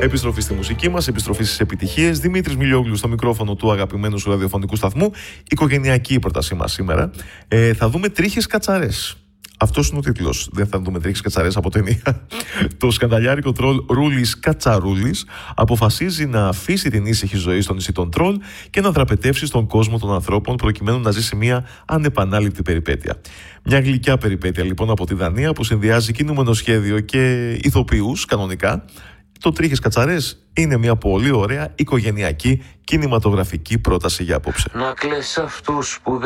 Επιστροφή στη μουσική μας, επιστροφή στις επιτυχίες. Δημήτρης Μιλιόγλου στο μικρόφωνο του αγαπημένου σου ραδιοφωνικού σταθμού. Οικογενειακή η πρότασή μας σήμερα. Θα δούμε τρίχες κατσαρές. Αυτός είναι ο τίτλος. Δεν θα δούμε τρίχες κατσαρές από ταινία. Το σκανδαλιάρικο τρόλ Ρούλης Κατσαρούλης αποφασίζει να αφήσει την ήσυχη ζωή στο νησί των τρόλ και να δραπετεύσει στον κόσμο των ανθρώπων προκειμένου να ζήσει μια ανεπανάληπτη περιπέτεια. Μια γλυκιά περιπέτεια λοιπόν από τη Δανία που συνδυάζει κινούμενο σχέδιο και ηθοποιούς κανονικά. Το Τρίχες Κατσαρές είναι μια πολύ ωραία οικογενειακή κινηματογραφική πρόταση για απόψε. Να κλαις αυτούς που